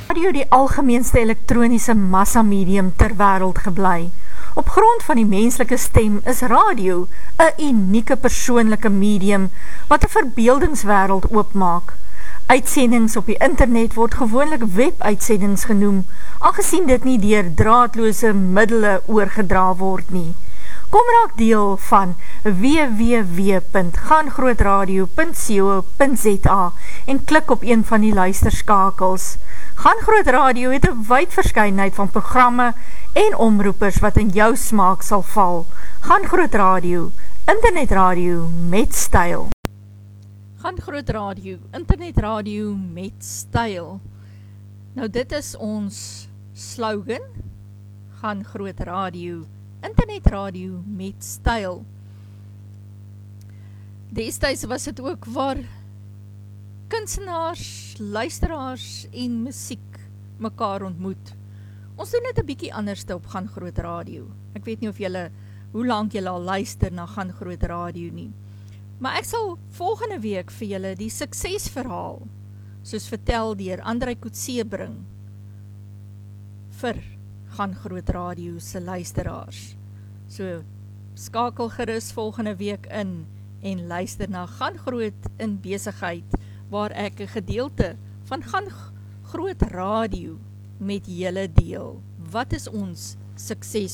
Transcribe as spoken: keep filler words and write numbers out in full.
Radio die algemeenste elektroniese massamedium ter wêreld geblei. Op grond van die menslike stem is radio 'n unieke persoonlike medium wat 'n verbeeldingswêreld oopmaak. Uitsendings op die internet word gewoonlik webuitsendings genoem, aangesien dit nie deur draadloose middele oorgedra word nie. Kom raak deel van w w w punt gaangrootradio punt co punt z a en klik op een van die luisterskakels. Gaangroot Radio het 'n wyd verskeidenheid van programme en omroepers wat in jou smaak sal val. Gaangroot Radio, internetradio met styl. Gaangroot Radio, internetradio met styl. Nou dit is ons slogan, Gaangroot Radio, internetradio met styl. Destyds was het ook waar kunstenaars, luisteraars en musiek mekaar ontmoet. Ons doen dit 'n bietjie anderste op Gaangroot Radio. Ek weet nie of julle, hoe lank julle al luister na Gaangroot Radio nie. Maar ek sal volgende week vir julle die suksesverhaal, soos vertel deur Andrei Coetzee bring, vir Gaangroot Radio se luisteraars. So, skakel gerus volgende week in en luister na Gaangroot in besigheid, waar ek 'n gedeelte van Gaangroot Radio met julle deel. Wat is ons sukses